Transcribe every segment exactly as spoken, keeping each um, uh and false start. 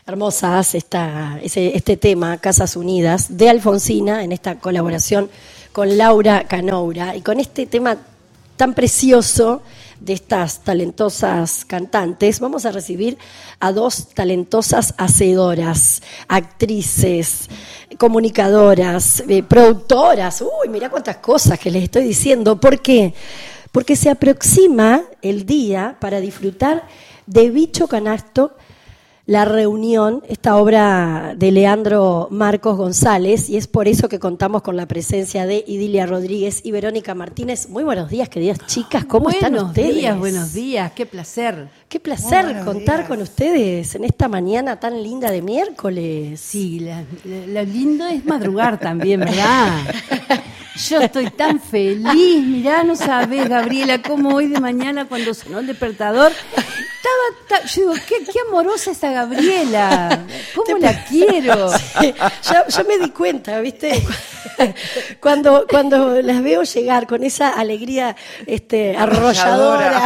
hermosas esta, ese, este tema, Casas Unidas, de Alfonsina, en esta colaboración con Laura Canoura, y con este tema tan precioso de estas talentosas cantantes, vamos a recibir a dos talentosas hacedoras, actrices, comunicadoras, eh, productoras. Uy, mirá cuántas cosas que les estoy diciendo. ¿Por qué? Porque se aproxima el día para disfrutar de Bicho Canasto, La Reunión, esta obra de Leandro Marcos González, y es por eso que contamos con la presencia de Idilia Rodríguez y Verónica Martínez. Muy buenos días, queridas chicas, ¿cómo buenos están ustedes? Buenos días, buenos días, qué placer. Qué placer contar días. con ustedes en esta mañana tan linda de miércoles. Sí, la, la, lo lindo es madrugar también, ¿verdad? Yo estoy tan feliz, mirá, no sabés, Gabriela, cómo hoy de mañana cuando sonó el despertador, estaba, ta, yo digo, qué, qué amorosa esa Gabriela, cómo Te, la quiero. Sí, yo, yo me di cuenta, ¿viste? Cuando, cuando las veo llegar con esa alegría este, arrolladora.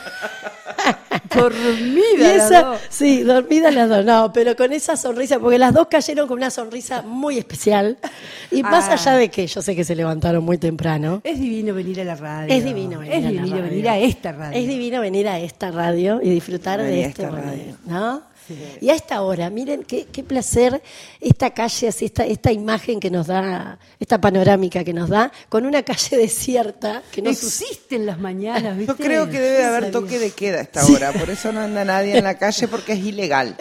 Dormida esa, las dos. Sí, dormidas las dos, no, pero con esa sonrisa, porque las dos cayeron con una sonrisa muy especial, y más ah. allá de que yo sé que se levantaron muy temprano. Es divino venir a la radio. Es divino venir, es a, divino la radio. venir a esta radio. Es divino venir a esta radio y disfrutar venir de este radio, radio, ¿no? Sí. Y a esta hora, miren qué, qué placer esta calle, así esta, esta imagen que nos da, esta panorámica que nos da, con una calle desierta que no existen sus... las mañanas, ¿viste? Yo creo que debe haber toque de queda a esta hora, por eso no anda nadie en la calle porque es ilegal.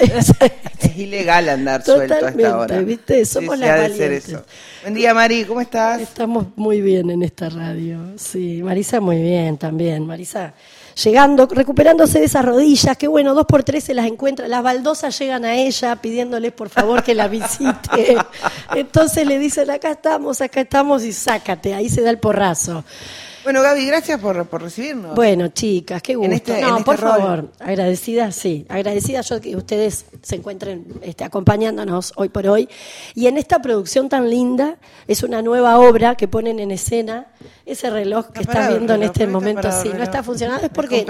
Es ilegal andar Totalmente, suelto a esta hora. ¿Viste? Somos sí, las sí, valientes. Ser eso. Buen día, Mari, ¿cómo estás? Estamos muy bien en esta radio. Sí, Marisa muy bien también. Marisa llegando, recuperándose de esas rodillas, que bueno, dos por tres se las encuentra, las baldosas llegan a ella pidiéndoles por favor que la visite, entonces le dicen acá estamos, acá estamos y sácate, ahí se da el porrazo. Bueno, Gaby, gracias por, por recibirnos. Bueno, chicas, qué gusto. En este, no, en este por rol. favor, agradecida, sí, agradecida yo que ustedes se encuentren este, acompañándonos hoy por hoy. Y en esta producción tan linda, es una nueva obra que ponen en escena, ese reloj que estás viendo reloj, en este momento, sí, no está funcionando, es porque...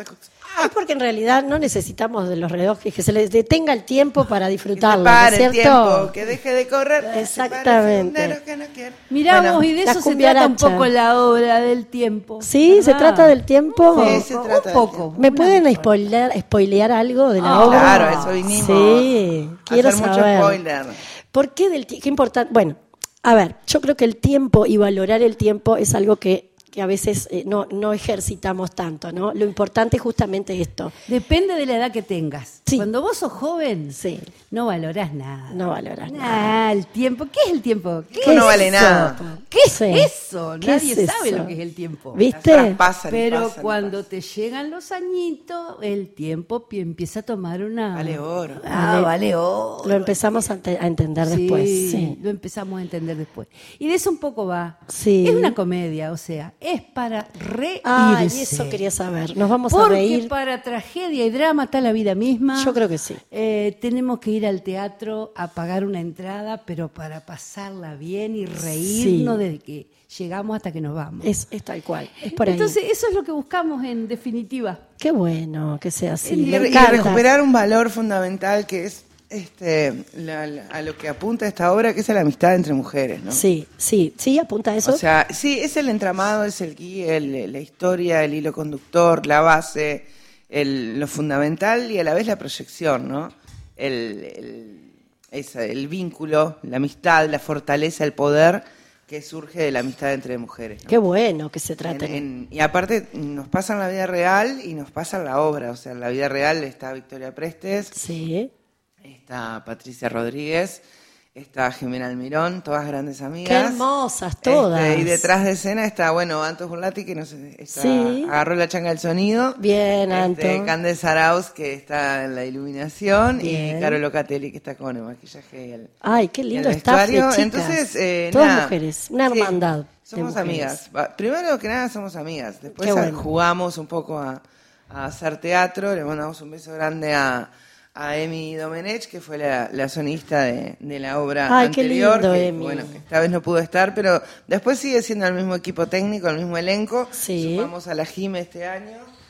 Es porque en realidad no necesitamos de los relojes, que se les detenga el tiempo para disfrutarlo, que se pare ¿no es cierto? El tiempo, que deje de correr. Exactamente. Que no Mirá bueno, vos, y de eso se trata un poco la obra del tiempo. Sí, ¿verdad? Se trata del tiempo. Sí, se trata un poco. Tiempo. ¿Me pueden spoilear, spoilear algo de la oh, obra? Claro, eso vinimos. Sí, quiero hacer saber. mucho spoiler. ¿Por qué del tiempo? Qué importante. Bueno, a ver, yo creo que el tiempo y valorar el tiempo es algo que que a veces eh, no, no ejercitamos tanto, ¿no? Lo importante es justamente esto. Depende de la edad que tengas. Sí. Cuando vos sos joven, sí. no valorás nada. No valorás nah, nada. El tiempo. ¿Qué es el tiempo? ¿Qué, ¿Qué es no vale eso? nada? ¿Qué es sí. eso? ¿Qué Nadie es sabe eso? lo que es el tiempo. ¿Viste? Pasan, Pero pasan, cuando pasan. te llegan los añitos, el tiempo empieza a tomar una... Vale oro. Ah, Vale, vale oro. Lo empezamos a, te- a entender Sí, después. Sí. lo empezamos a entender después. Y de eso un poco va. Sí. Es una comedia, o sea, es para reírse. Ay, eso quería saber. Nos vamos Porque a reír. para tragedia y drama está la vida misma. Yo creo que sí. Eh, tenemos que ir al teatro a pagar una entrada, pero para pasarla bien y reírnos Sí. desde que llegamos hasta que nos vamos. Es, es tal cual. Es por ahí. Entonces, eso es lo que buscamos en definitiva. Qué bueno que sea así. Y, Me y encanta. recuperar un valor fundamental que es este la, la- a lo que apunta esta obra, que es a la amistad entre mujeres, ¿no? Sí, sí, sí, apunta a eso. O sea, sí, es el entramado, es el guía, el- la historia, el hilo conductor, la base, el, lo fundamental y a la vez la proyección, ¿no? El, el, esa- el vínculo, la amistad, la fortaleza, el poder que surge de la amistad entre mujeres, ¿no? Qué bueno que se trate. En- en- y aparte nos pasa en la vida real y nos pasa en la obra. O sea, en la vida real está Victoria Prestes, Sí. está Patricia Rodríguez, está Jimena Almirón, todas grandes amigas. Qué hermosas todas. Este, y detrás de escena está, bueno, Anto Burlati, que no sé, está- Sí. agarró la changa del sonido. Bien, Este, Anto. Candes Arauz, que está en la iluminación. Bien. Y Caro Locatelli, que está con el maquillaje y el, Ay, qué y lindo el staff de vestuario. chicas. Entonces, eh, Todas nada. mujeres, una Sí, hermandad. de somos mujeres. amigas. Va, primero que nada somos amigas. Después Qué bueno. jugamos un poco a, a hacer teatro. Le mandamos un beso grande a, a Emi Domenech, que fue la, la sonista de, de la obra Ay, qué anterior. lindo, que, Emi. bueno, esta vez no pudo estar, pero después sigue siendo el mismo equipo técnico, el mismo elenco. Sí. Sumamos a la Jime este año.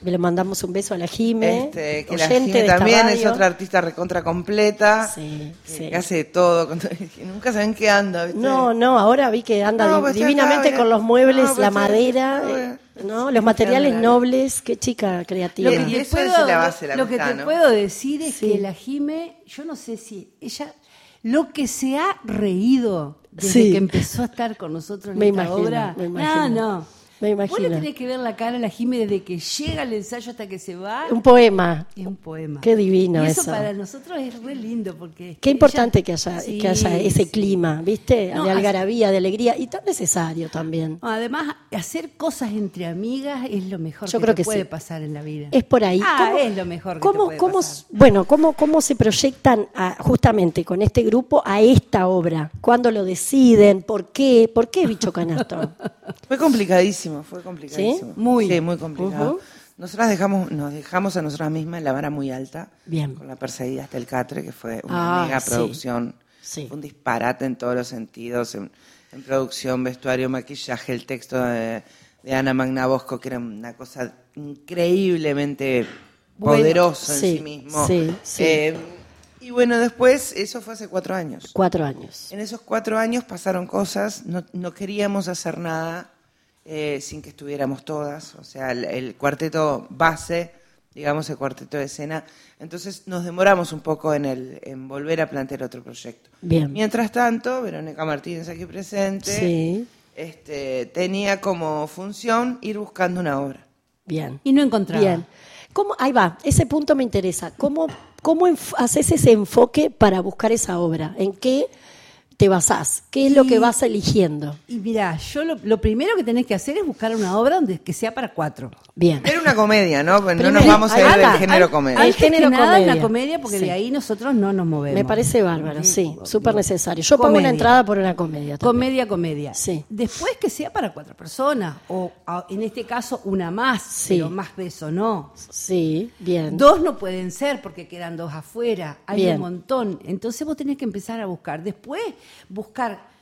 Le mandamos un beso a la Jime, Este, que la oyente Jime de esta también es radio. otra artista recontra completa, Sí, que, sí. que hace de todo. Nunca saben qué anda, ¿viste? No, no, ahora vi que anda No, di- pues está divinamente acá, con los muebles, no, pues la está- madera, no, eh, pues, ¿no? sí, Los materiales está nobles, qué chica creativa. Lo que Y te, eso es puedo, la base de la lo que amistad, te ¿no? puedo decir es Sí. que la Jime, yo no sé si ella, lo que se ha reído desde Sí. que empezó a estar con nosotros en Me esta imagino, obra, me imagino. no, no. Me Vos imagino. le tenés que ver la cara a la Jime desde que llega al ensayo hasta que se va. Un poema. Es un poema. Qué divino y eso. eso. Para nosotros es re lindo porque... Qué ella- importante que haya, Sí, que haya ese sí. clima, ¿viste? No, de hace- algarabía, de alegría, y tan necesario también. No, además, hacer cosas entre amigas es lo mejor Yo que creo te que puede sí. pasar en la vida. Es por ahí. Ah, ¿Cómo- es lo mejor que cómo, te puede cómo, pasar. Bueno, ¿cómo, ¿cómo se proyectan a- justamente con este grupo a esta obra? ¿Cuándo lo deciden? ¿Por qué? ¿Por qué Bicho Canasto? Fue complicadísimo, fue complicadísimo. ¿Sí? Muy. Sí, muy complicado. Ujú. Nosotras dejamos, nos dejamos a nosotras mismas la vara muy alta. Bien. Con La Perseguida hasta el Catre, que fue una Ah, mega sí. producción. Sí. Fue un disparate en todos los sentidos, en, en producción, vestuario, maquillaje, el texto de, de Ana Magnabosco, que era una cosa increíblemente Bueno, poderoso en sí, sí mismo. sí, sí. Eh, y bueno, después, eso fue hace cuatro años. Cuatro años. En esos cuatro años pasaron cosas, no, no queríamos hacer nada eh, sin que estuviéramos todas, o sea, el, el cuarteto base, digamos, el cuarteto de escena, entonces nos demoramos un poco en, el, en volver a plantear otro proyecto. Bien. Mientras tanto, Verónica Martínez aquí presente, Sí. este, tenía como función ir buscando una obra. Bien. Y no encontraba. Bien. ¿Cómo, ahí va, ese punto me interesa. ¿Cómo, cómo enf- haces ese enfoque para buscar esa obra? ¿En qué te basás? ¿Qué es lo Y- que vas eligiendo? Y mirá, yo lo, lo primero que tenés que hacer es buscar una obra donde que sea para cuatro. Bien. Era una comedia, ¿no? Pues no Primero, nos vamos a ahí ir del va. género Ay, comedia. ay, Antes género que nada, comedia. una comedia, porque Sí. de ahí nosotros no nos movemos. Me parece bárbaro, sí, súper necesario. Yo pago Comedia. una entrada por una comedia también. Comedia, comedia. Sí. Después que sea para cuatro personas, o a- en este caso una más, Sí. pero más de eso no. Sí, bien. Dos no pueden ser porque quedan dos afuera, hay Bien. un montón. Entonces vos tenés que empezar a buscar. Después, buscar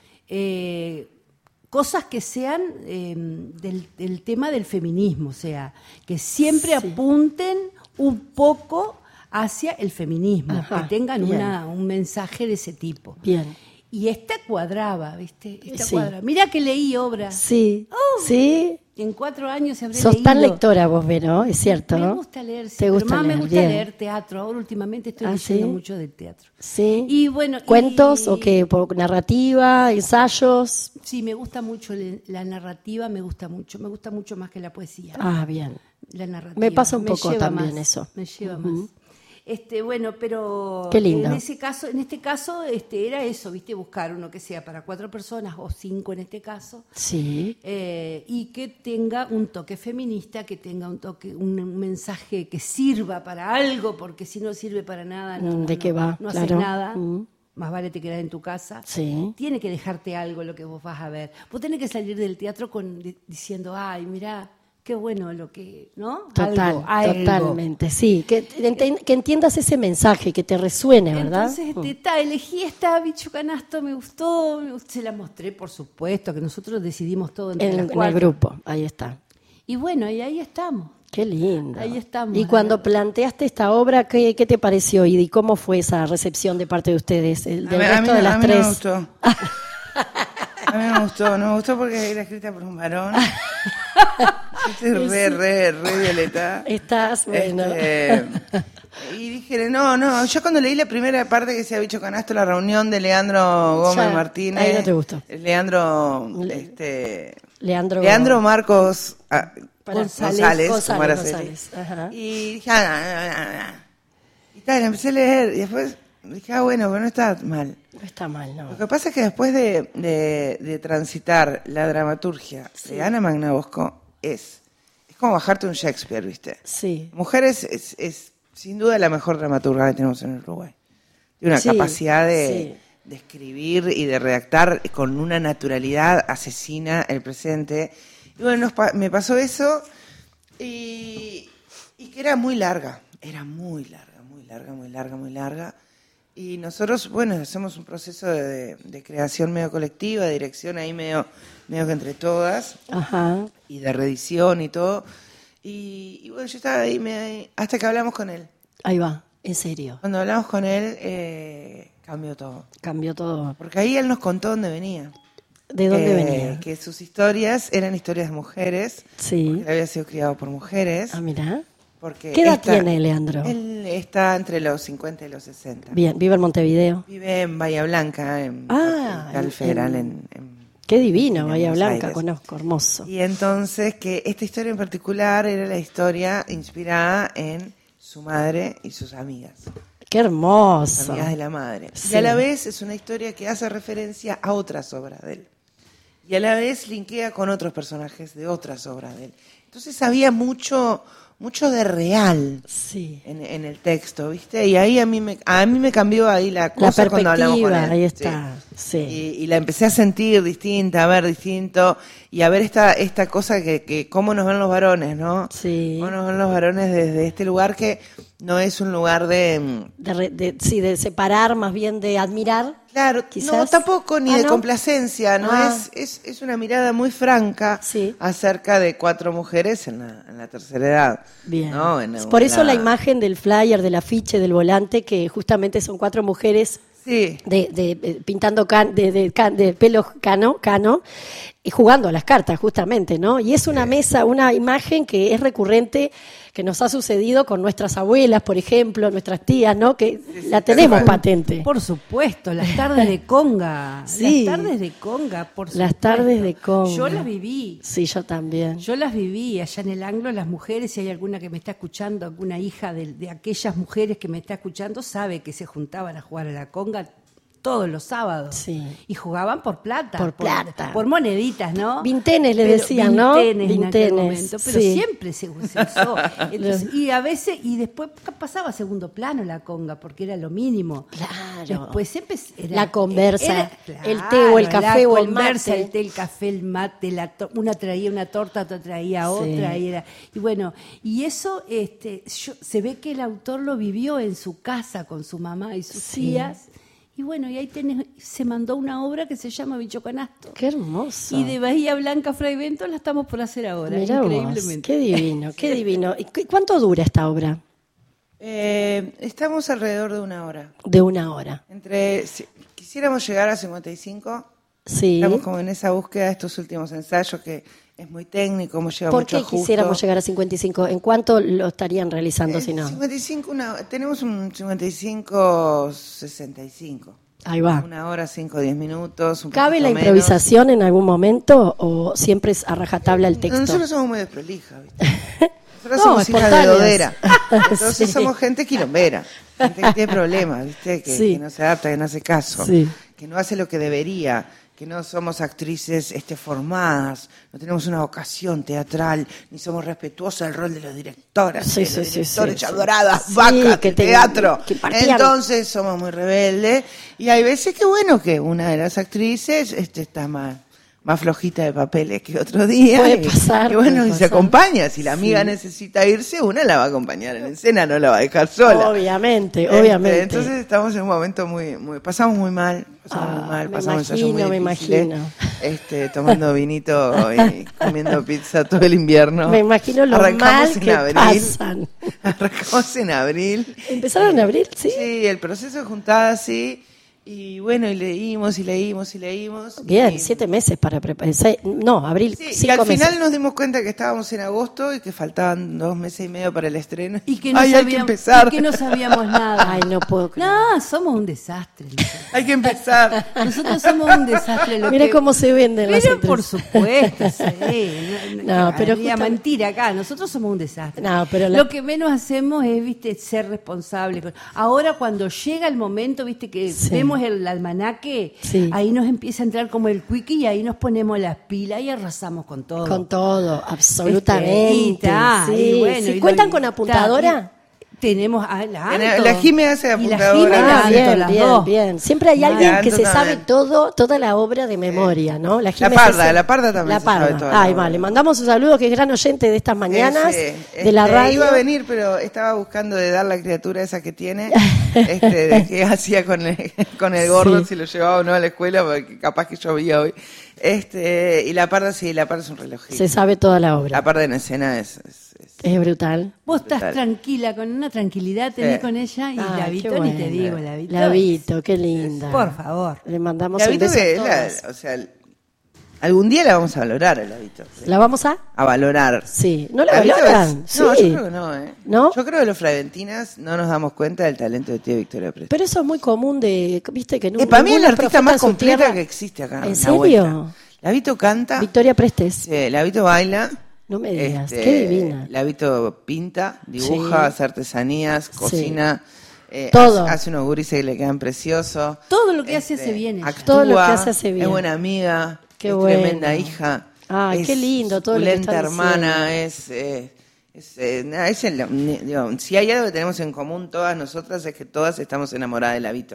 eh, cosas que sean eh, del, del tema del feminismo, o sea, que siempre Sí. apunten un poco hacia el feminismo, Ajá, que tengan bien. una, un mensaje de ese tipo. Bien. Y esta cuadraba, ¿viste? Esta Sí. cuadraba. Mirá que leí obras. Sí, Oh. sí. En cuatro años se habré Sos leído. tan lectora vos, Vero, es cierto, Me ¿no? gusta leer, sí, ¿Te pero gusta más me leer? gusta Bien. leer teatro. Ahora últimamente estoy ¿Ah, leyendo sí? mucho del teatro. Sí. Y bueno, ¿Cuentos y- o qué? ¿Por narrativa, ensayos? Sí, me gusta mucho le- la narrativa, me gusta mucho. Me gusta mucho más que la poesía. Ah, bien. La narrativa. Me pasa un poco lleva también más, eso. Me lleva Ujú. más. Este, bueno, pero Qué lindo. en ese caso, en este caso, este, era eso, viste, buscar uno que sea para cuatro personas o cinco en este caso. Sí. Eh, y que tenga un toque feminista, que tenga un toque, un, un mensaje que sirva para algo, porque si no sirve para nada, no, Mm, ¿de no- qué va? no haces Claro. nada. Mm. Más vale te quedar en tu casa. Sí. Tiene que dejarte algo lo que vos vas a ver. Vos tenés que salir del teatro con di- diciendo, ay, mirá, qué bueno lo que, ¿no? Total, Algo, algo. totalmente, sí. Que, enten- que entiendas ese mensaje, que te resuene, ¿verdad? Entonces, Mm. este, ta, elegí esta Bicho Canasto, me gustó, me gustó, se la mostré, por supuesto, que nosotros decidimos todo entre en, las en el cuatro. grupo, ahí está. Y bueno, y ahí estamos. Qué lindo. Ahí estamos. Y cuando planteaste esta obra, ¿qué, qué te pareció, Idi? ¿Cómo fue esa recepción de parte de ustedes, el, del A mí- a resto mí de no- las a mí no tres? me gustó. A mí me gustó, no me gustó porque era escrita por un varón. Estoy re, re, re violeta. Estás, bueno. Este, y dije, no, no, yo cuando leí la primera parte que se ha Bicho Canasto, la reunión de Leandro Gómez Ya, Martínez. ahí no te gustó. Leandro, Le- este, Leandro, Leandro Marcos ah, Para- González, González, como era González, serie. ajá. Y dije, ah, no, no, no, no. Y tal, empecé a leer y después dije, ah, bueno, pero no está mal. No está mal, Lo ¿no? que pasa es que después de, de, de transitar la dramaturgia de Ana Magnabosco es, es como bajarte un Shakespeare, ¿viste? Sí. Mujeres es, es sin duda la mejor dramaturga que tenemos en Uruguay. Tiene una Sí, capacidad de, sí. de escribir y de redactar con una naturalidad asesina el presente. Y bueno, nos pa- me pasó eso y, y que era muy larga, era muy larga, muy larga, muy larga, muy larga. Y nosotros, bueno, hacemos un proceso de, de- de creación medio colectiva, de dirección ahí medio, medio que entre todas, Ajá. y de reedición y todo. Y, y bueno, yo estaba ahí me, hasta que hablamos con él. Ahí va, en serio. Cuando hablamos con él, eh, cambió todo. Cambió todo. Porque ahí él nos contó dónde venía. ¿De dónde eh, venía? Que sus historias eran historias de mujeres. Sí. Porque él había sido criado por mujeres. Ah, mirá. Porque ¿Qué edad esta- tiene Leandro? Él está entre los cincuenta y los sesenta. Bien, vive en Montevideo. Vive en Bahía Blanca, en Ah, Capital en- Federal, en- en, en- Qué divino, en Bahía Buenos Blanca, Aires. conozco, hermoso. Y entonces que esta historia en particular era la historia inspirada en su madre y sus amigas. Qué Las hermoso. amigas de la madre. Sí. Y a la vez es una historia que hace referencia a otras obras de él. Y a la vez linkea con otros personajes de otras obras de él. Entonces había mucho, mucho de real Sí. en, en el texto, ¿viste? Y ahí a mí me, a mí me cambió ahí la La cosa cuando hablamos con perspectiva, él. ahí Sí. está. Sí. Y, y la empecé a sentir distinta, a ver distinto, y a ver esta, esta cosa que, que cómo nos ven los varones, ¿no? Sí. Cómo nos ven los varones desde este lugar que no es un lugar de... De, re- de- sí, de separar, más bien de admirar. Claro, Quizás. no, tampoco ni Ah, de ¿no? complacencia, ¿no? Ah. Es, es, es una mirada muy franca Sí. acerca de cuatro mujeres en la, en la tercera edad. Bien. ¿no? En Por eso una- la imagen del flyer, del afiche, del volante, que justamente son cuatro mujeres Sí, de, de- de- pintando can- de, de, can- de pelo cano, cano y jugando a las cartas justamente, ¿no? Y es una mesa, una imagen que es recurrente, que nos ha sucedido con nuestras abuelas, por ejemplo, nuestras tías, ¿no? Que la tenemos tal cual. patente. Por supuesto, las tardes de conga. Sí. Las tardes de conga, por supuesto. Las tardes de conga. Yo las viví. Sí, yo también. Yo las viví allá en el Anglo, las mujeres, si hay alguna que me está escuchando, alguna hija de, de aquellas mujeres que me está escuchando, sabe que se juntaban a jugar a la conga todos los sábados. Sí. Y jugaban por plata. Por plata. Por moneditas, ¿no? Vintenes le Pero- decían, ¿no? vintenes en aquel Vintenes, momento, pero sí. siempre se, se usó. Entonces, y a veces, y después pasaba a segundo plano la conga, porque era lo mínimo. Claro. Después siempre era- La conversa, era- el té o el claro, café la o el conversa, mate. el té, el café, el mate, la to- una traía una torta, otra traía Sí. otra, y era, y bueno, y eso este, yo- se ve que el autor lo vivió en su casa con su mamá y sus Sí. tías, y bueno, y ahí tenés, se mandó una obra que se llama Bicho Canasto. Qué hermoso. Y de Bahía Blanca a Fray Bento la estamos por hacer ahora, Mirá vos, increíblemente. qué divino, qué divino. ¿Y cu- cuánto dura esta obra? eh, estamos alrededor de una hora. De una hora. Entre, si quisiéramos llegar a cincuenta y cinco, Sí. estamos como en esa búsqueda de estos últimos ensayos que es muy técnico, hemos lleva ¿Por mucho qué ajuste. quisiéramos llegar a cincuenta y cinco? ¿En cuánto lo estarían realizando Eh, si no? cincuenta y cinco, una- tenemos un cincuenta y cinco sesenta y cinco. Ahí va. Una hora, cinco, diez minutos. Un ¿Cabe poquito la menos. improvisación en algún momento o siempre es a rajatabla el texto? Nosotros somos muy desprolijas, ¿viste? Nosotros No, somos hijas de espontáneas. dodera. Entonces Sí. somos gente quilombera. Gente que tiene problemas, ¿viste? Que, Sí. que no se adapta, que no hace caso. Sí. Que no hace lo que debería. Que no somos actrices este, formadas. No tenemos una vocación teatral. Ni somos respetuosas del rol de las directoras. Sí, de sí, los sí, directores, sí, sí. adoradas, Sí, vacas, que de te- teatro. que partían. Entonces somos muy rebeldes. Y hay veces que, bueno, que una de las actrices este, está más... más flojita de papeles que otro día. Puede y, pasar, y bueno, puede y se pasar. acompaña. Si la amiga Sí. necesita irse, una la va a acompañar en escena, no la va a dejar sola. Obviamente, Este, obviamente. Entonces estamos en un momento muy, muy, pasamos muy mal, pasamos Ah, muy mal, me pasamos ensayos imagino, muy me difíciles, imagino. este, tomando vinito y comiendo pizza todo el invierno. Me imagino lo Arrancamos mal en que abril. pasan. Arrancamos en abril. ¿Empezaron en abril? Sí. Sí, el proceso de juntada, sí. Y bueno, y leímos y leímos y leímos. Bien, y- siete meses para preparar. No, abril, Sí, y cinco al final meses. nos dimos cuenta que estábamos en agosto y que faltaban dos meses y medio para el estreno. Y que no, Ay, hay que sabíamos, empezar. y que no sabíamos nada. Ay, no puedo creer. No, somos un desastre. Hay que empezar. Nosotros somos un desastre. Lo Mira que- cómo se venden las Pero actrices. por supuesto, sí. No, No, pero pero justa- mentira acá. Nosotros somos un desastre. No, pero la- Lo que menos hacemos es, viste, ser responsables. Ahora cuando llega el momento, viste, que Sí. vemos el almanaque, Sí. ahí nos empieza a entrar como el quickie y ahí nos ponemos las pilas y arrasamos con todo. Con todo, absolutamente. Este, y ta, sí. y bueno, ¿Sí y lo- ¿Cuentan y con ta, apuntadora? y tenemos a la La- Anto. la Jime hace Y la apuntadora. Jime y la Ah, Anto, bien, las bien, dos. bien. Siempre hay Y alguien la que Anto se sabe también. todo, toda la obra de memoria, ¿no? La Jime Parda, César- la Parda también La se sabe Parda. toda la Ay, obra. vale. Mandamos un saludo que es gran oyente de estas mañanas, Ese, de la este, radio. Iba a venir, pero estaba buscando de dar la criatura esa que tiene, este, de qué hacía con el, con el gordo, Sí. si lo llevaba o no a la escuela, porque capaz que llovía hoy. Este, y la Parda, sí, la Parda es un relojito. Se sabe toda la obra. La Parda en escena es, es, es Es brutal. Vos estás Brutal. tranquila, con una tranquilidad tenés Sí. con ella y Ay, la qué Vito ni bueno. te digo, la Vito. La Vito, qué linda. Por favor. Le mandamos La un Vito beso a que es la- todas. o sea, algún día la vamos a valorar, el Vito. ¿La vamos a? A valorar. Sí. ¿No la La Vito valoran? es- No, Sí. yo creo que no, ¿eh? ¿No? Yo creo que los Flaventinas no nos damos cuenta del talento de tía Victoria Presta. Pero eso es muy común de, viste que no. Eh, para mí es la ninguna artista profeta más en su completa tierra- que existe acá. ¿En la serio? vuelta. La Vito canta, Victoria Prestes. sí, la Vito baila. No me digas, este, qué divina. La Vito pinta, dibuja, Sí. hace artesanías, cocina. eh, Todo. Hace, hace unos gurises que le quedan preciosos. Todo lo que hace Este, hace bien ella. actúa, Todo lo que hace hace bien. Es buena amiga, Qué es bueno. tremenda hija. Ay, es qué lindo todo lo que suculenta están hermana, es... eh, es, eh, nada, es el- digo, si hay algo que tenemos en común todas nosotras es que todas estamos enamoradas de la Vito.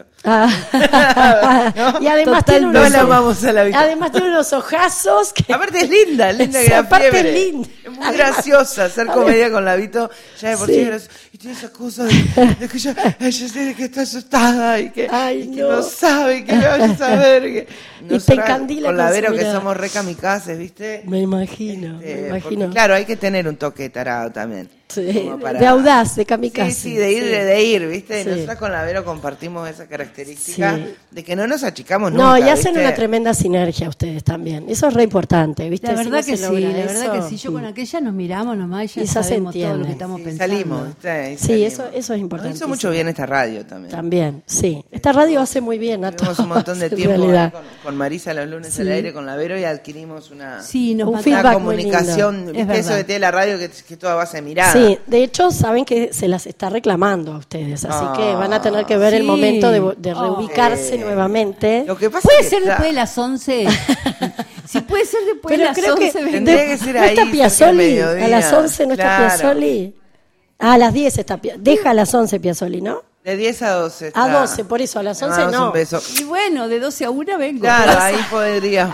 Ah. Y además Total, tiene no unos, la amamos a la Vito. además tiene unos ojazos que Aparte es linda, linda que Esa da parte es fiebre. linda. Es muy graciosa hacer comedia con la Vito. Ya de por sí, Sí. es graciosa. Y tiene esa cosa de, de que ella, ella tiene que está asustada y que, Ay, y que no. no. sabe, que no vaya a saber. Que... te Nosotras, encandila con la con su Vero que mirada. somos re kamikazes, ¿viste? me imagino, Eh, me porque, imagino. claro, hay que tener un toque de tarado también. Sí, Como para- de audaz, de kamikaze. Sí, sí, de ir, Sí. de ir, ¿viste? Sí. Nosotras con la Vero compartimos esa característica Sí. de que no nos achicamos nunca, No, y hacen ¿viste? una tremenda sinergia ustedes también. Eso es re importante, ¿viste? La Si verdad no que se sí, logra la verdad eso, que sí. Yo con mm. aquella nos miramos nomás y ya Y ya se sabemos todo lo entiende. que estamos Sí, pensando. salimos, ¿viste? Y Sí, salimos. eso- eso es importante. Nos hizo mucho bien esta radio también. También, sí. Esta radio hace muy bien a Tuvimos todos. un montón de en tiempo realidad. con, con Marisa los lunes Sí. al aire con la Vero y adquirimos una, Sí, nos Un matamos. feedback una muy comunicación. lindo. ¿Viste Es eso verdad. que tiene la radio que, que toda base de mirada? Sí, de hecho saben que se las está reclamando a ustedes, así Ah, que van a tener que ver el sí. momento de, de Oh. reubicarse Sí. nuevamente. Lo que pasa ¿Puede es que ser está- después de las once? Si puede ser después Pero de las creo que once. Tendría de- que ser ¿no ahí, está cerca del Piazzoli? mediodía. A las once no está Claro. Piazzoli. Ah, a las diez está Pia- Deja a las once Piazzoli, ¿no? De diez a doce. A está. doce, por eso, a las Le once mandamos no. un beso. Y bueno, de doce a una vengo. Claro, ahí podríamos.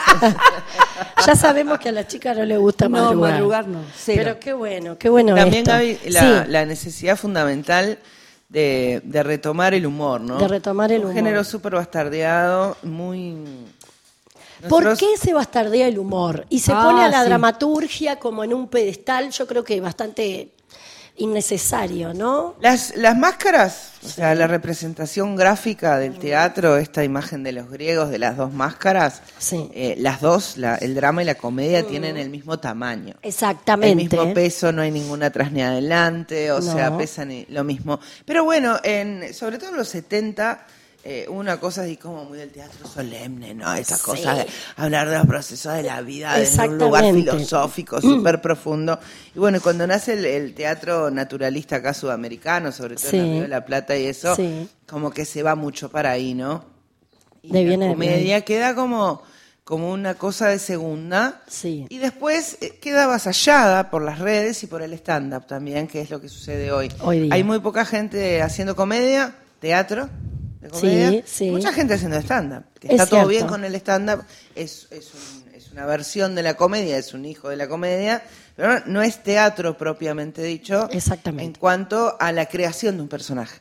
Ya sabemos que a la chica no le gusta No, madrugar. madrugar no, cero. Pero qué bueno, qué bueno También, esto. Gaby, la, Sí. la necesidad fundamental de, de retomar el humor, ¿no? De retomar el Un humor. género súper bastardeado, muy... ¿Por Nosotros- qué se bastardea el humor? Y se Ah, pone a la sí. dramaturgia como en un pedestal, yo creo que bastante innecesario, ¿no? Las, las máscaras, o sea, la representación gráfica del teatro, esta imagen de los griegos de las dos máscaras, Sí. eh, las dos, la- el drama y la comedia, tienen el mismo tamaño. El Exactamente. mismo peso, no hay ninguna atrás ni adelante, o No. sea, pesan y- lo mismo. Pero bueno, en, sobre todo en los setenta, eh, una cosa así como muy del teatro solemne, ¿no? Esa Sí. cosa de hablar de los procesos de la vida desde un lugar Exactamente. filosófico, súper profundo. Y bueno, cuando nace el, el teatro naturalista acá sudamericano, sobre todo Sí. en el Río de la Plata y eso, Sí. como que se va mucho para ahí, ¿no? Y De la viene de comedia queda como, como una cosa de segunda. Sí. Y después eh, queda avasallada por las redes y por el stand-up también, que es lo que sucede hoy. Hoy día. Hay muy poca gente haciendo comedia, teatro, de comedia. Sí, sí. Mucha gente haciendo stand-up. Que Es está todo cierto. bien con el stand-up. Es, es, un- es una versión de la comedia, es un hijo de la comedia, pero no, no es teatro propiamente dicho. Exactamente. En cuanto a la creación de un personaje.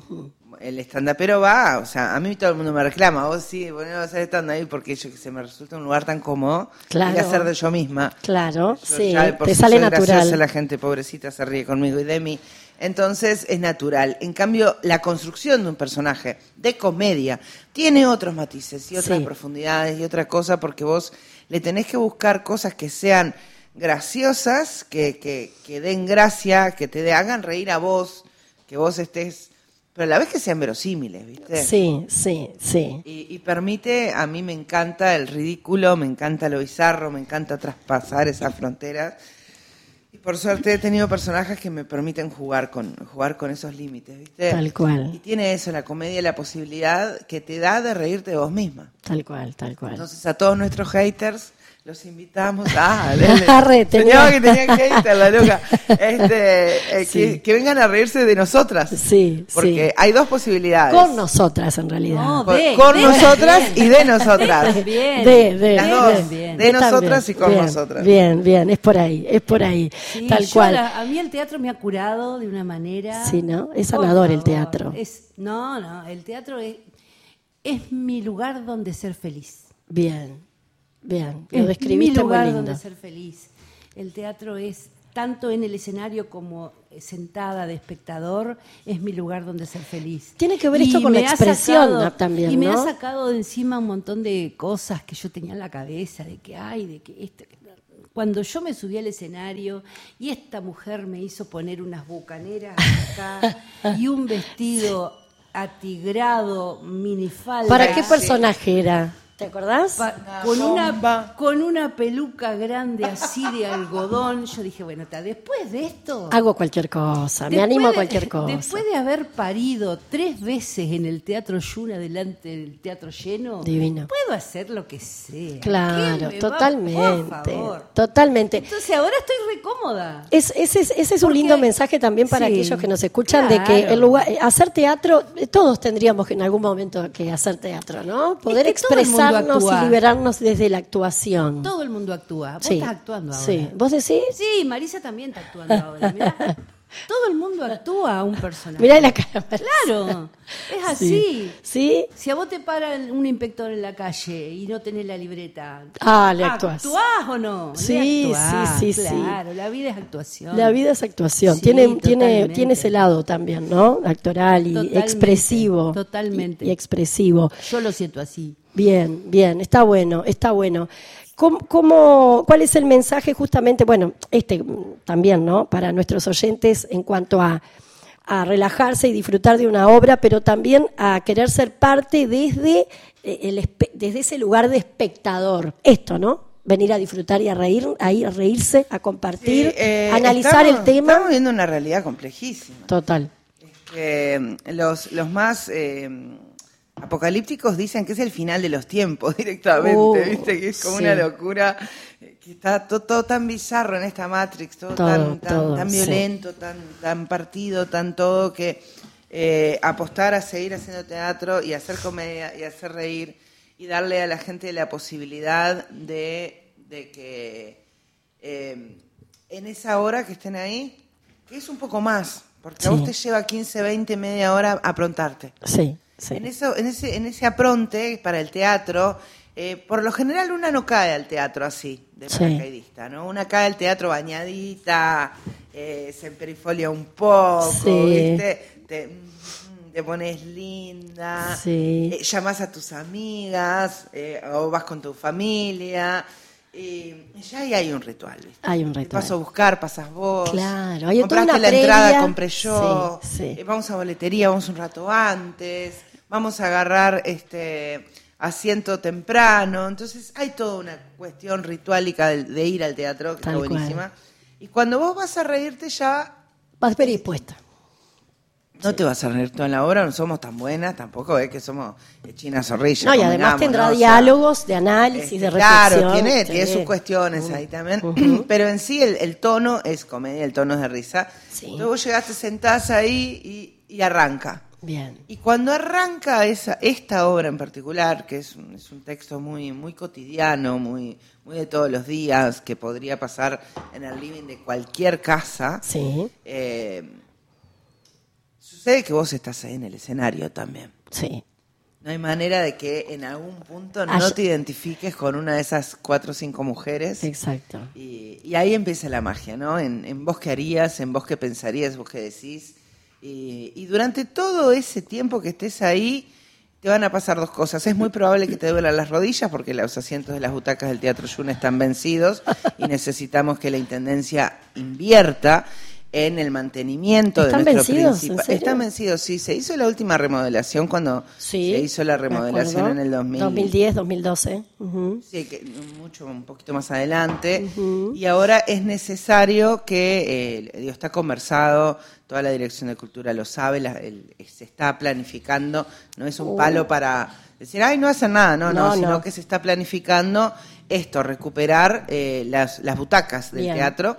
El stand-upero va, o sea, a mí todo el mundo me reclama, vos sí, bueno, vas a hacer stand-up porque yo que sé, me resulta un lugar tan cómodo, Claro. ir a hacer de yo misma. Claro, Yo sí, ya de por te sí sale soy graciosa, natural. la gente pobrecita se ríe conmigo y de mí. Entonces es natural. En cambio, la construcción de un personaje de comedia tiene otros matices y otras Sí. profundidades y otra cosa porque vos le tenés que buscar cosas que sean graciosas, que, que, que den gracia, que te de- hagan reír a vos, que vos estés, pero a la vez que sean verosímiles, ¿viste? Sí, sí, sí. Y, y permite, a mí me encanta el ridículo, me encanta lo bizarro, me encanta traspasar esas fronteras. Y por suerte he tenido personajes que me permiten jugar con, jugar con esos límites, ¿viste? Tal cual. Y tiene eso, la comedia, la posibilidad que te da de reírte de vos misma. Tal cual, tal cual. Entonces a todos nuestros haters los invitamos a... Lele. Arre, tenía- Soñaba que tenía hater, la loca. Este, eh, Sí. que, que vengan a reírse de nosotras. Sí, Porque sí. hay dos posibilidades. Con nosotras, en realidad. No, Con, de- con de nosotras también. y de nosotras. Bien. De, de, Las de, dos, bien. de nosotras también. y con Bien, nosotras. Bien, bien, es por ahí, es por ahí. Sí, Tal yo cual. la- a mí el teatro me ha curado de una manera. Sí, ¿no? Es Por sanador el favor. teatro. Es, no, no, el teatro es, es mi lugar donde ser feliz. Bien, bien. Lo Es mi describiste muy lugar lindo. donde ser feliz. El teatro es tanto en el escenario como sentada de espectador, es mi lugar donde ser feliz. Tiene que ver Y esto con la me ha expresión sacado- también, Y me ¿no? ha sacado de encima un montón de cosas que yo tenía en la cabeza, de que hay, de que esto... que- Cuando yo me subí al escenario y esta mujer me hizo poner unas bucaneras acá y un vestido atigrado, minifalda. ¿Para qué personaje era? ¿Te acordás? Pa- con una con una peluca grande así de algodón, yo dije, bueno, ta, después de esto, Hago cualquier cosa, me después animo a de- cualquier cosa. Después de haber parido tres veces en el Teatro Yuna delante del teatro lleno, Divino. puedo hacer lo que sea. Claro, ¿Quién me va? totalmente, Por favor. totalmente. Entonces ahora estoy re cómoda. Es, ese, es- ese es un Porque- lindo mensaje también para sí, aquellos que nos escuchan de que claro. el lugar, eh, hacer teatro, eh, todos tendríamos que en algún momento que hacer teatro, ¿no? Poder que todo el mundo expresarnos y actúa. liberarnos desde la actuación. Todo el mundo actúa. Vos Sí, estás actuando ahora. sí. ¿Vos decís? Sí, Marisa también está actuando ahora. Mirá. Todo el mundo actúa a un personaje. Mirá la cara. Claro, es así. Sí. ¿Sí? Si a vos te para un inspector en la calle y no tenés la libreta, Ah, le actuás. ¿actuás o no? Le Sí, actuás, sí, sí, sí. Claro, la vida es actuación. La vida es actuación. Sí, tiene, tiene, totalmente. tiene ese lado también, ¿no? Actoral y Totalmente, expresivo. totalmente. Y, y expresivo. Yo lo siento así. Bien, bien, está bueno, está bueno. ¿Cómo, cómo- cuál es el mensaje justamente, bueno, este mm, también, ¿no? Para nuestros oyentes en cuanto a, a relajarse y disfrutar de una obra, pero también a querer ser parte desde, eh, el, espe- desde ese lugar de espectador. Esto, ¿no? Venir a disfrutar y a reír, a ir a reírse, a compartir, Sí, eh, analizar estamos- el tema. Estamos viendo una realidad complejísima. Total. Eh, los, los más eh, apocalípticos dicen que es el final de los tiempos directamente, Uh, ¿viste? Que es como sí. una locura, eh, que está todo, todo tan bizarro en esta Matrix, todo, Todo, tan, tan, todo, tan sí. violento, tan, tan partido, tan todo, que eh, apostar a seguir haciendo teatro y hacer comedia y hacer reír y darle a la gente la posibilidad de, de que eh, en esa hora que estén ahí, que es un poco más, porque a Sí. vos te lleva quince, veinte, media hora aprontarte. Sí, sí. En, eso, en, ese, en ese apronte para el teatro, eh, por lo general una no cae al teatro así, de Sí. paracaidista, ¿no? Una cae al teatro bañadita, eh, se emperifolia un poco, Sí. ¿viste? Te, mm, te pones linda, Sí. eh, llamas a tus amigas, eh, o vas con tu familia, y ya ahí hay un ritual, ¿viste? Hay un Te ritual. paso a buscar, pasas vos. Claro, hay toda compraste una la previa. entrada, compré yo. Sí, sí. eh, vamos a boletería, vamos un rato antes. Vamos a agarrar este asiento temprano. Entonces hay toda una cuestión rituálica de, de ir al teatro, que Tal está cual. buenísima. Y cuando vos vas a reírte ya, Vas predispuesta. no te vas a reír toda la obra, no somos tan buenas, tampoco es que somos eh, chinas zorrillas. No, y además convengamos, tendrá ¿no? O sea, diálogos de análisis, Este, de reflexión. claro, tiene, tiene Sí. sus cuestiones ahí también, Ujú. pero en sí el, el tono es comedia, el tono es de risa. Sí. Entonces vos llegaste, sentás ahí y, y arranca. Bien. Y cuando arranca esa, esta obra en particular, que es un, es un texto muy, muy cotidiano, muy, muy de todos los días, que podría pasar en el living de cualquier casa, Sí, eh, sucede que vos estás ahí en el escenario también. sí. No hay manera de que en algún punto no Ay- te identifiques con una de esas cuatro o cinco mujeres. Exacto. Y, y ahí empieza la magia, ¿no? En, en vos qué harías, en vos qué pensarías, vos qué decís. Y, y durante todo ese tiempo que estés ahí, te van a pasar dos cosas. Es muy probable que te duelan las rodillas porque los asientos de las butacas del Teatro Yuna están vencidos y necesitamos que la Intendencia invierta en el mantenimiento de ¿Están nuestro vencidos? ¿En principal. serio? Están vencidos, sí. Se hizo la última remodelación cuando Sí. se hizo la me remodelación acuerdo. en el dos mil. dos mil diez, dos mil doce. Ujú. Sí, que mucho, un poquito más adelante. Ujú. Y ahora es necesario que, eh, digo, está conversado, toda la Dirección de Cultura lo sabe, la- el- se está planificando, no es un Uh. palo para decir, ay, no hacen nada, no, no, No, sino no. que se está planificando esto, recuperar eh, las, las butacas del Bien. teatro,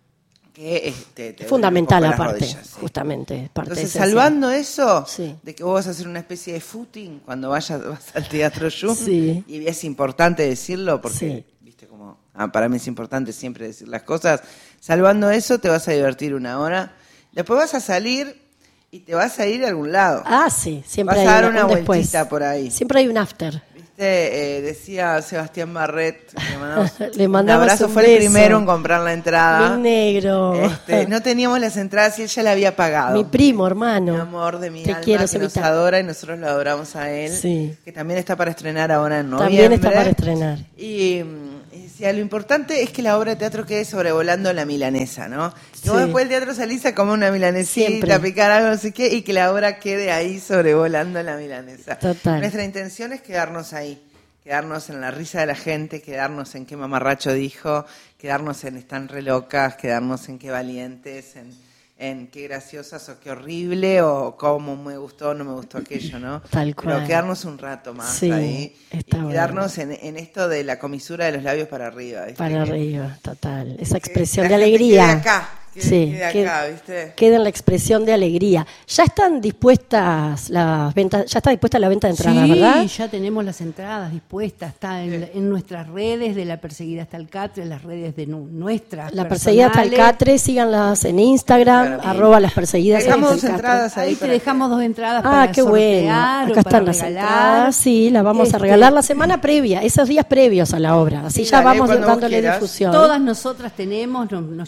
que este, te Es fundamental duelen un poco las aparte, rodillas, sí. justamente. es parte Entonces, esencial. salvando eso, Sí. de que vos vas a hacer una especie de footing cuando vayas vas al Teatro Yum, Sí. y es importante decirlo porque, Sí. viste, como ah, para mí es importante siempre decir las cosas, salvando eso te vas a divertir una hora, después vas a salir y te vas a ir a algún lado. Ah, sí, siempre Vas hay a dar una, una un después. vueltita por ahí. Siempre hay un after. ¿Viste? Viste, eh, decía Sebastián Barret, le mandamos, Le mandamos un abrazo, un fue beso. el primero en comprar la entrada. Mi negro. Este, no teníamos las entradas y él ya la había pagado. Mi primo, hermano. Mi amor de mi Te alma, quiero, que nos Cevita. adora y nosotros lo adoramos a él. Sí. Que también está para estrenar ahora en noviembre. También está para estrenar. Y, mm, y decía, lo importante es que la obra de teatro quede sobrevolando la milanesa, ¿no? Y Sí. vos después del teatro salís a comer una milanesita, Siempre. a picar algo, no sé qué, y que la obra quede ahí sobrevolando la milanesa. Total. Nuestra intención es quedarnos ahí. Quedarnos en la risa de la gente, quedarnos en qué mamarracho dijo, quedarnos en están re locas, quedarnos en qué valientes, en, en qué graciosas o qué horrible, o cómo me gustó o no me gustó aquello, ¿no? Tal cual. Pero quedarnos un rato más Sí, ahí y está bueno. quedarnos en, en esto de la comisura de los labios para arriba. ¿viste? Para Que- arriba, total. Esa que expresión la de gente alegría. quede acá, quede- sí, quede quede- acá, ¿viste? queda en la expresión de alegría. Ya están dispuestas las ventas, ya está dispuesta la venta de entradas, sí, ¿verdad? ya tenemos las entradas dispuestas. Está en, en nuestras redes de La Perseguida hasta el Catre, en las redes de nu- nuestras. La Perseguida hasta el personales. Catre, síganlas en Instagram, Claro. arroba las perseguidas Dejamos hasta el dos Catre. entradas ahí. Ahí te para dejamos dos entradas Ah, para qué bueno. sortear o Acá para están las regalar. entradas. Sí, las vamos Este, a regalar la semana previa, esos días previos a la obra. Así Sí, ya dale, vamos cuando vos dándole quieras. difusión. Todas nosotras tenemos, nos, nos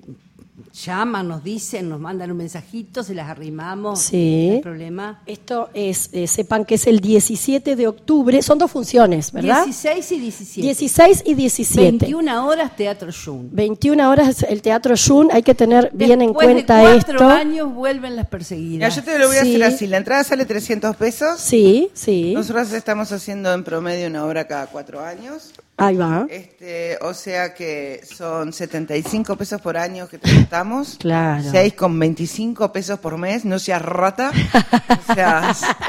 llaman, nos dicen, nos mandan un mensajito, se las arrimamos. Sí. No hay problema. Esto es, eh, sepan que es el diecisiete de octubre, son dos funciones, ¿verdad? dieciséis y diecisiete. dieciséis y diecisiete. veintiuna horas Teatro Jun. veintiuna horas el Teatro Jun, hay que tener bien en Después cuenta de cuatro esto. años vuelven las Mira, perseguidas. yo te lo voy a Sí. hacer así. La entrada sale trescientos pesos. Sí, sí, Nosotros estamos haciendo en promedio una obra cada cuatro años. ahí va. Este, o sea que son setenta y cinco pesos por año que te costamos. Claro. seis con veinticinco pesos por mes, no seas rata. O sea,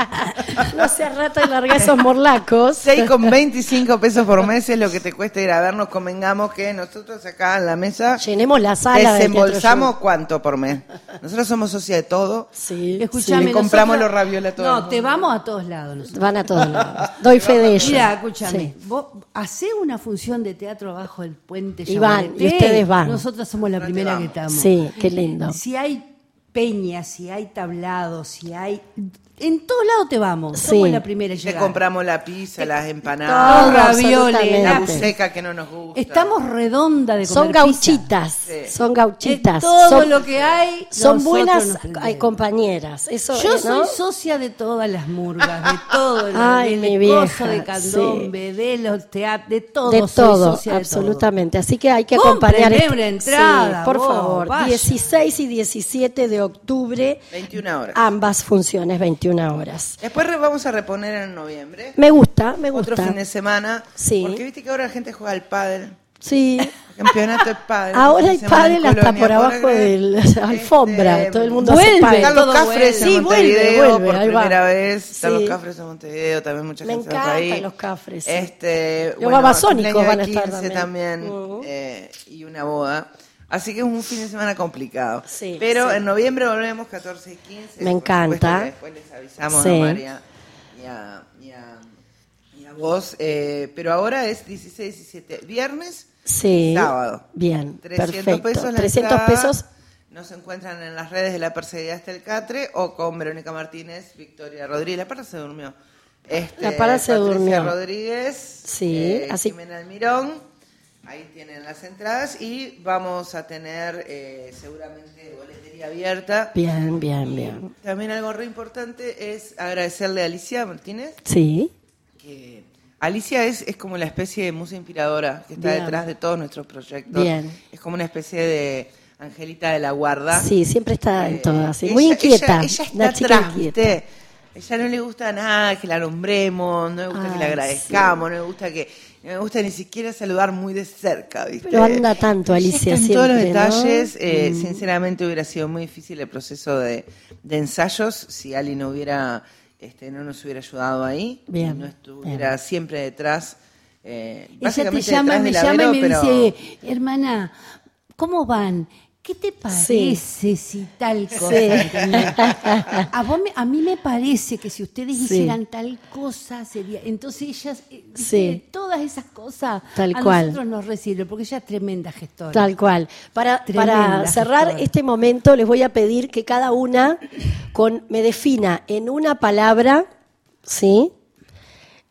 No se rata y larga esos morlacos. seis con veinticinco pesos por mes es lo que te cuesta ir a vernos. Convengamos que nosotros acá en la mesa Llenemos la sala del Teatro desembolsamos Jun. cuánto por mes. Nosotros somos socios de todo. Sí, Escuchame, Le compramos nosotros- los ravioles a todo el No, mundo. te vamos a todos lados sí. nosotros. Van a todos lados. Doy fe de ello. Mira, escúchame, Sí. vos hacés una función de teatro abajo del puente Y van, Yaguareté. y ustedes van. Nosotras somos la No te primera vamos. que estamos. Sí, qué lindo. Si hay peña, si hay tablado, si hay... En todos lados te vamos. Sí. Somos la primera en Te llegar. compramos la pizza, las Todo, empanadas, ravioles, absolutamente. la la- buceca que no nos gusta. Estamos redonda de comer Son pizza. gauchitas, Sí. son gauchitas. En todo son, lo que hay, son nosotros buenas nos eh, prendemos. compañeras. Eso, Yo eh, soy ¿no? socia de todas las murgas, de todo, Ay, de mi coso, vieja, de candombe, de los teatros, de todo. De soy todo, socia de todo. absolutamente. Así que hay que Cómprenme acompañar. este- una entrada, Sí, por vos, favor. vaya. dieciséis y diecisiete de octubre, veintiuna horas. ambas funciones, veintiuna horas. Después re- vamos a reponer en noviembre. Me gusta, me gusta. Otro fin de semana. Sí. Porque viste que ahora la gente juega al pádel. Sí. Campeonato de pádel. Ahora Fin de hay semana en pádel hasta Colonia, por abajo ¿podés de creer? la alfombra. Todo el mundo hace vuelve, pádel. Están los todo Cafres vuelve. en Sí, vuelve, Montevideo vuelve, por ahí va. primera vez. Están Sí. los Cafres en Montevideo, también mucha Me gente está por ahí. encantan los Cafres, sí. Este, Los babasónicos cumpleaños van a de estar quince también. también, Ujú. eh, y una boda. Así que es un fin de semana complicado. Sí, Pero sí. en noviembre volvemos catorce y quince. Me por encanta. supuesto que después les avisamos Sí. a María y a, y a, y a vos. eh, pero ahora es dieciséis, diecisiete. Viernes. Sí. Sábado. Bien, trescientos perfecto. pesos la trescientos entrada. pesos. Nos encuentran en las redes de La Perseguida hasta el Catre o con Verónica Martínez, Victoria Rodríguez. La Parra se durmió. Este, La Parra se Patricia durmió. Rodríguez. Sí, eh, así- Jimena Almirón. Ahí tienen las entradas y vamos a tener eh, seguramente boletería abierta. Bien, bien, bien. También algo re importante es agradecerle a Alicia Martínez, Sí, que Alicia es, es como la especie de musa inspiradora que está Bien. detrás de todos nuestros proyectos. Bien. Es como una especie de Angelita de la Guarda. sí, siempre está en Eh, todas. Sí, ella- muy inquieta. Ella, ella está una chica atrás, inquieta. ¿viste? Ella no le gusta nada que la nombremos, no le gusta que le Ay, agradezcamos, no le gusta que no le gusta ni siquiera saludar muy de cerca, ¿viste? Pero anda tanto, Ella Alicia, está en todos los siempre, ¿no? detalles. eh, Mm. Sinceramente hubiera sido muy difícil el proceso de, de ensayos si Ali no hubiera, este, no nos hubiera ayudado ahí, Bien, no estuviera bien. siempre detrás. Eh, Ella te básicamente llama, detrás me del llama y lavero, me pero- dice, hermana, ¿cómo van? ¿Qué te parece si tal cosa? ¿entendés? A, vos me- a mí me parece que si ustedes Sí. hicieran tal cosa sería... Entonces ellas, eh, ¿viste? Sí. todas esas cosas Tal a cual. nosotros nos reciben, porque ella es tremenda gestora. Tal cual. Para, Tremenda para cerrar gestora. este momento, les voy a pedir que cada una con, me defina en una palabra, ¿sí?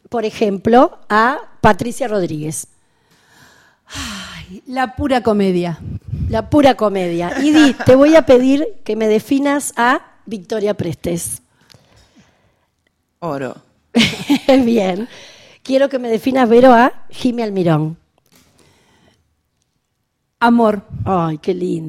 por ejemplo, a Patricia Rodríguez? Ay, la pura comedia. La pura comedia. Y Di, te voy a pedir que me definas a Victoria Prestes. Oro. Bien. Quiero que me definas, Vero, a Jimmy Almirón. Amor. Ay, qué lindo.